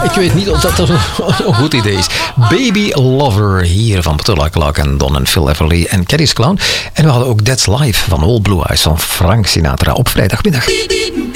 Ik weet niet of dat een goed idee is. Baby Lover hier van Petula Clark en Don en Phil Everly en Caddy's Clown. En we hadden ook That's Life van All Blue Eyes van Frank Sinatra op vrijdagmiddag.